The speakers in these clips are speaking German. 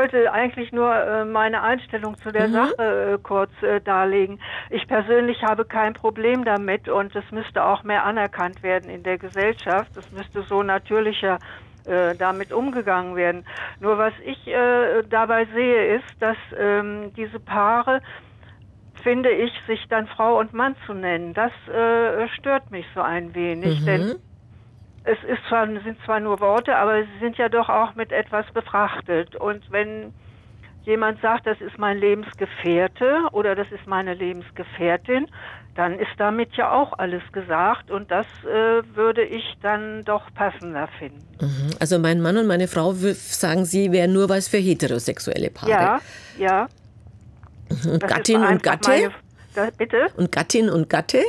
wollte eigentlich nur meine Einstellung zu der Sache kurz darlegen. Ich persönlich habe kein Problem damit und es müsste auch mehr anerkannt werden in der Gesellschaft. Es müsste so natürlicher damit umgegangen werden. Nur was ich dabei sehe, ist, dass diese Paare, finde ich, sich dann Frau und Mann zu nennen, das stört mich so ein wenig, denn es sind zwar nur Worte, aber sie sind ja doch auch mit etwas befrachtet. Und wenn jemand sagt, das ist mein Lebensgefährte oder das ist meine Lebensgefährtin, dann ist damit ja auch alles gesagt und das würde ich dann doch passender finden. Also mein Mann und meine Frau, sagen Sie, wären nur was für heterosexuelle Paare. Ja. Und das Gattin und Gatte? Bitte? Und Gattin und Gatte?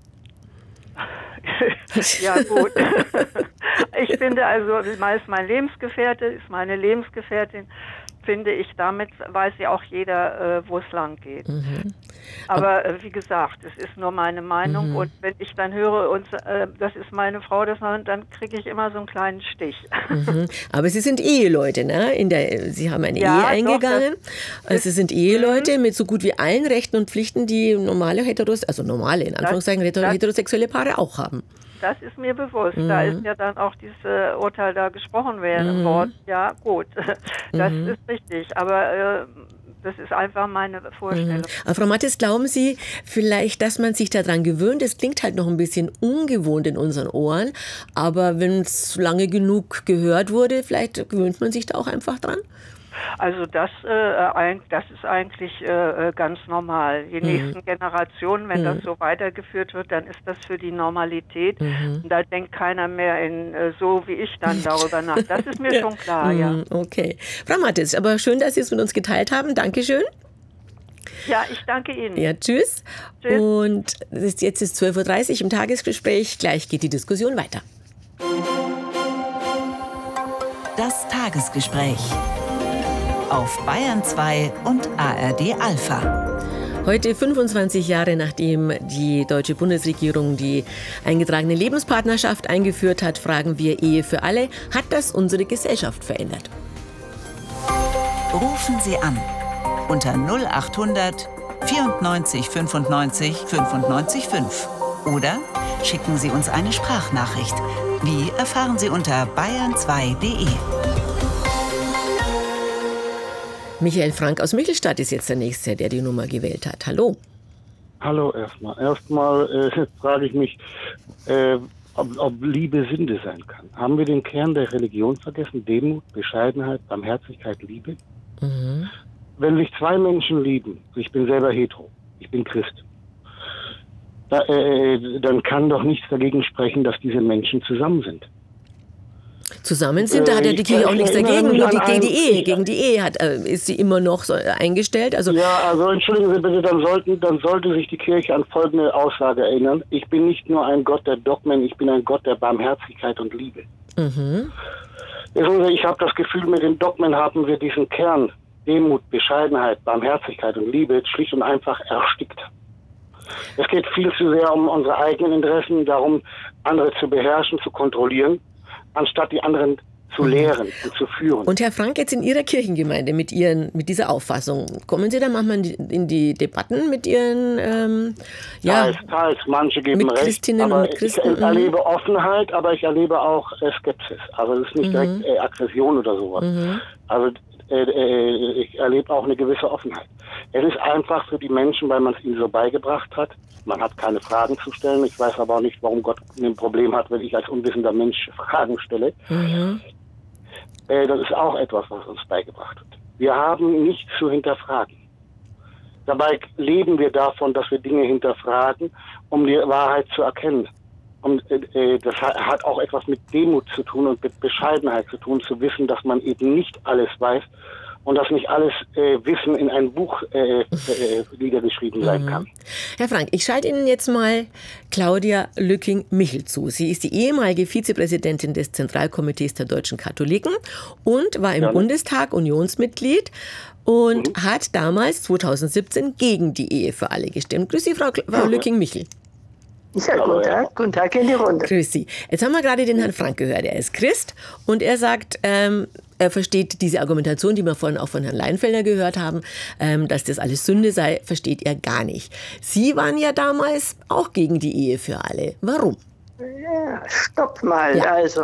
Ja, gut. Ich finde also, ist mein Lebensgefährte, ist meine Lebensgefährtin, finde ich, damit weiß ja auch jeder, wo es lang geht. Aber wie gesagt, es ist nur meine Meinung und wenn ich dann höre, das ist meine Frau, dann kriege ich immer so einen kleinen Stich. Aber Sie sind Eheleute, ne? Sie haben eine Ehe eingegangen. Also Sie sind Eheleute mit so gut wie allen Rechten und Pflichten, die normale in Anführungszeichen heterosexuelle Paare auch haben. Das ist mir bewusst. Da ist ja dann auch dieses Urteil da gesprochen worden. Ja, gut. Das ist richtig. Aber das ist einfach meine Vorstellung. Aber Frau Mattes, glauben Sie vielleicht, dass man sich daran gewöhnt? Es klingt halt noch ein bisschen ungewohnt in unseren Ohren. Aber wenn es lange genug gehört wurde, vielleicht gewöhnt man sich da auch einfach dran? Also das ist eigentlich ganz normal. Die nächsten Generationen, wenn das so weitergeführt wird, dann ist das für die Normalität. Und da denkt keiner mehr so wie ich dann darüber nach. Das ist mir schon klar, ja. Okay. Frau Mattes, aber schön, dass Sie es mit uns geteilt haben. Dankeschön. Ja, ich danke Ihnen. Ja, tschüss. Und jetzt ist 12:30 Uhr im Tagesgespräch. Gleich geht die Diskussion weiter. Das Tagesgespräch auf Bayern 2 und ARD Alpha. Heute, 25 Jahre nachdem die deutsche Bundesregierung die eingetragene Lebenspartnerschaft eingeführt hat, fragen wir Ehe für alle. Hat das unsere Gesellschaft verändert? Rufen Sie an unter 0800 94 95 95 5 oder schicken Sie uns eine Sprachnachricht. Wie erfahren Sie unter bayern2.de. Michael Frank aus Michelstadt ist jetzt der Nächste, der die Nummer gewählt hat. Hallo. Hallo erstmal. Erstmal frage ich mich, ob Liebe Sünde sein kann. Haben wir den Kern der Religion vergessen? Demut, Bescheidenheit, Barmherzigkeit, Liebe? Wenn sich zwei Menschen lieben, ich bin selber hetero, ich bin Christ, dann kann doch nichts dagegen sprechen, dass diese Menschen zusammen sind. Zusammen sind, da hat ja die Kirche auch nichts dagegen, nur gegen die Ehe ist sie immer noch so eingestellt. Also entschuldigen Sie bitte, dann sollte sich die Kirche an folgende Aussage erinnern. Ich bin nicht nur ein Gott der Dogmen, ich bin ein Gott der Barmherzigkeit und Liebe. Ich habe das Gefühl, mit den Dogmen haben wir diesen Kern, Demut, Bescheidenheit, Barmherzigkeit und Liebe, schlicht und einfach erstickt. Es geht viel zu sehr um unsere eigenen Interessen, darum, andere zu beherrschen, zu kontrollieren, anstatt die anderen zu lehren und zu führen. Und Herr Frank, jetzt in Ihrer Kirchengemeinde mit dieser Auffassung, kommen Sie da manchmal in die Debatten mit Ihren Teils. Manche geben mit recht, Christinnen aber und Christen? Ich erlebe Offenheit, aber ich erlebe auch Skepsis. Also es ist nicht direkt Aggression oder sowas. Also ich erlebe auch eine gewisse Offenheit. Es ist einfach für die Menschen, weil man es ihnen so beigebracht hat. Man hat keine Fragen zu stellen. Ich weiß aber auch nicht, warum Gott ein Problem hat, wenn ich als unwissender Mensch Fragen stelle. Das ist auch etwas, was uns beigebracht wird. Wir haben nichts zu hinterfragen. Dabei leben wir davon, dass wir Dinge hinterfragen, um die Wahrheit zu erkennen. Und das hat auch etwas mit Demut zu tun und mit Bescheidenheit zu tun, zu wissen, dass man eben nicht alles weiß und dass nicht alles Wissen in ein Buch niedergeschrieben sein kann. Herr Frank, ich schalte Ihnen jetzt mal Claudia Lücking-Michel zu. Sie ist die ehemalige Vizepräsidentin des Zentralkomitees der deutschen Katholiken und war im Bundestag Unionsmitglied und hat damals 2017 gegen die Ehe für alle gestimmt. Grüß Sie, Frau Lücking-Michel. Ja, guten Tag in die Runde. Grüß Sie. Jetzt haben wir gerade den Herrn Frank gehört. Er ist Christ und er sagt, versteht diese Argumentation, die wir vorhin auch von Herrn Leinfelder gehört haben, dass das alles Sünde sei, versteht er gar nicht. Sie waren ja damals auch gegen die Ehe für alle. Warum? Ja, stopp mal. Ja. Also,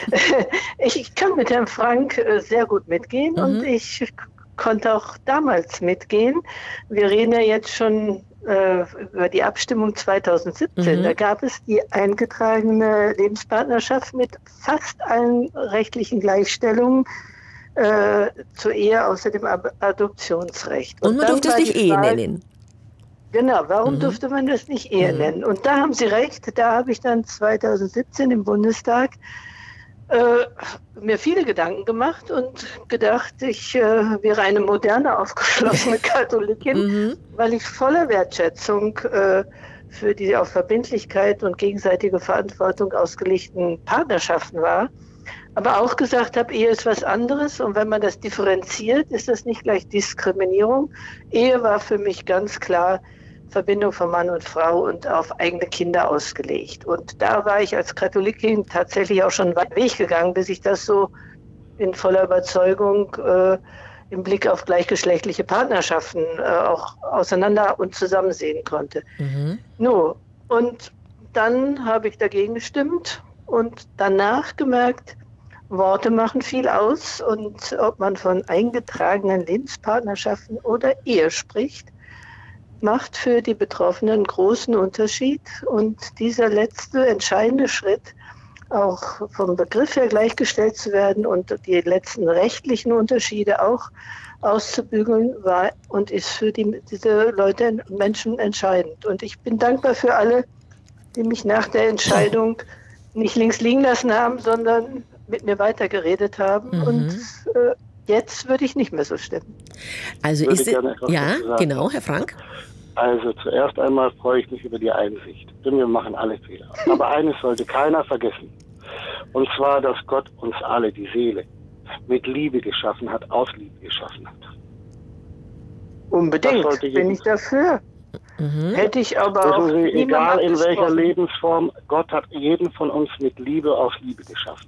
ich kann mit Herrn Frank sehr gut mitgehen und ich konnte auch damals mitgehen. Wir reden ja jetzt schon über die Abstimmung 2017. Da gab es die eingetragene Lebenspartnerschaft mit fast allen rechtlichen Gleichstellungen zur Ehe außer dem Adoptionsrecht. Und man durfte es nicht Ehe nennen. Genau, warum durfte man das nicht Ehe nennen? Und da haben Sie recht, da habe ich dann 2017 im Bundestag mir viele Gedanken gemacht und gedacht, ich wäre eine moderne, aufgeschlossene Katholikin, weil ich voller Wertschätzung für die auf Verbindlichkeit und gegenseitige Verantwortung ausgelegten Partnerschaften war, aber auch gesagt habe, Ehe ist was anderes und wenn man das differenziert, ist das nicht gleich Diskriminierung. Ehe war für mich ganz klar Verbindung von Mann und Frau und auf eigene Kinder ausgelegt. Und da war ich als Katholikin tatsächlich auch schon einen weiten Weg gegangen, bis ich das so in voller Überzeugung im Blick auf gleichgeschlechtliche Partnerschaften auch auseinander und zusammen sehen konnte. Und dann habe ich dagegen gestimmt und danach gemerkt, Worte machen viel aus und ob man von eingetragenen Lebenspartnerschaften oder Ehe spricht, macht für die Betroffenen einen großen Unterschied. Und dieser letzte entscheidende Schritt, auch vom Begriff her gleichgestellt zu werden und die letzten rechtlichen Unterschiede auch auszubügeln, war und ist für diese Leute, Menschen entscheidend. Und ich bin dankbar für alle, die mich nach der Entscheidung nicht links liegen lassen haben, sondern mit mir weitergeredet haben. Und jetzt würde ich nicht mehr so stimmen. Also ist es, ja, genau, Herr Frank. Also zuerst einmal freue ich mich über die Einsicht, denn wir machen alle Fehler. Aber eines sollte keiner vergessen, und zwar, dass Gott uns alle, die Seele, mit Liebe geschaffen hat, aus Liebe geschaffen hat. Unbedingt, bin ich dafür. Hätte ich aber auch Sie, egal in welcher Lebensform, Gott hat jeden von uns mit Liebe aus Liebe geschaffen.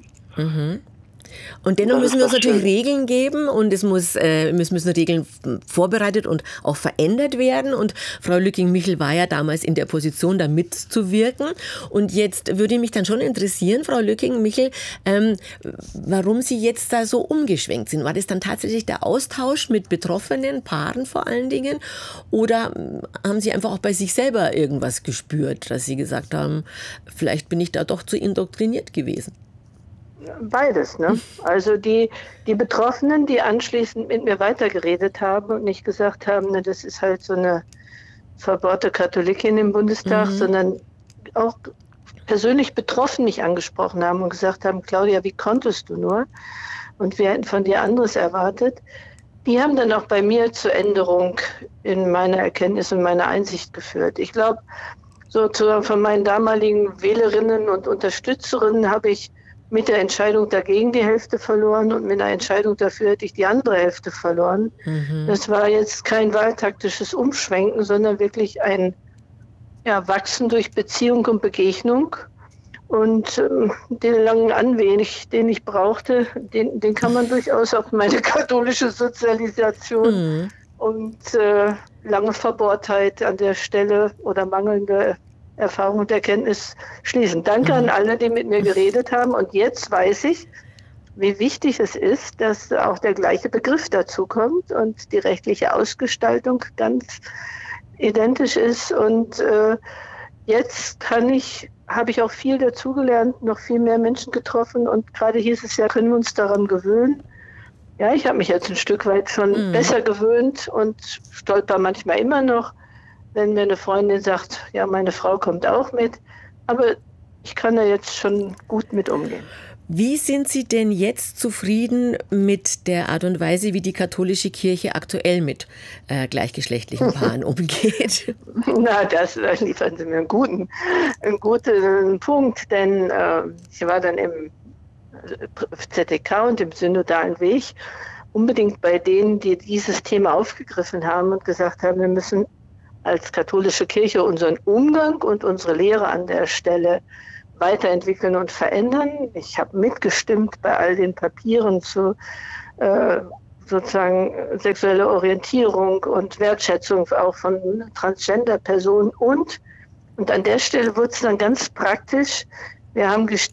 Und dennoch müssen wir uns natürlich Regeln geben und es müssen Regeln vorbereitet und auch verändert werden. Und Frau Lücking-Michel war ja damals in der Position, da mitzuwirken. Und jetzt würde mich dann schon interessieren, Frau Lücking-Michel, warum Sie jetzt da so umgeschwenkt sind. War das dann tatsächlich der Austausch mit betroffenen Paaren vor allen Dingen? Oder haben Sie einfach auch bei sich selber irgendwas gespürt, dass Sie gesagt haben, vielleicht bin ich da doch zu indoktriniert gewesen? Beides, ne? Also die Betroffenen, die anschließend mit mir weitergeredet haben und nicht gesagt haben, ne, das ist halt so eine verbohrte Katholikin im Bundestag, sondern auch persönlich betroffen mich angesprochen haben und gesagt haben, Claudia, wie konntest du nur? Und wir hätten von dir anderes erwartet. Die haben dann auch bei mir zur Änderung in meiner Erkenntnis und meiner Einsicht geführt. Ich glaube, sozusagen von meinen damaligen Wählerinnen und Unterstützerinnen habe ich mit der Entscheidung dagegen die Hälfte verloren und mit einer Entscheidung dafür hätte ich die andere Hälfte verloren. Das war jetzt kein wahltaktisches Umschwenken, sondern wirklich ein Wachsen durch Beziehung und Begegnung. Und den langen Anweg, den ich brauchte, den kann man durchaus auf meine katholische Sozialisation und lange Verbohrtheit an der Stelle oder mangelnde Erfahrung und Erkenntnis schließen. Danke an alle, die mit mir geredet haben. Und jetzt weiß ich, wie wichtig es ist, dass auch der gleiche Begriff dazu kommt und die rechtliche Ausgestaltung ganz identisch ist. Und jetzt habe ich auch viel dazugelernt, noch viel mehr Menschen getroffen. Und gerade hieß es ja, können wir uns daran gewöhnen. Ja, ich habe mich jetzt ein Stück weit schon besser gewöhnt und stolper manchmal immer noch, wenn mir eine Freundin sagt, ja, meine Frau kommt auch mit. Aber ich kann da jetzt schon gut mit umgehen. Wie sind Sie denn jetzt zufrieden mit der Art und Weise, wie die katholische Kirche aktuell mit gleichgeschlechtlichen Paaren umgeht? Na, das liefern Sie mir einen guten Punkt, denn ich war dann im ZDK und im synodalen Weg unbedingt bei denen, die dieses Thema aufgegriffen haben und gesagt haben, wir müssen als katholische Kirche unseren Umgang und unsere Lehre an der Stelle weiterentwickeln und verändern. Ich habe mitgestimmt bei all den Papieren zu sozusagen sexuelle Orientierung und Wertschätzung auch von Transgender-Personen und an der Stelle wurde es dann ganz praktisch. Wir haben